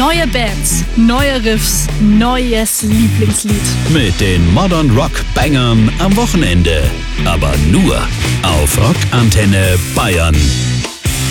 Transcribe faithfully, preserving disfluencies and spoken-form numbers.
Neue Bands, neue Riffs, neues Lieblingslied. Mit den Modern Rock Bangern am Wochenende. Aber nur auf Rockantenne Bayern.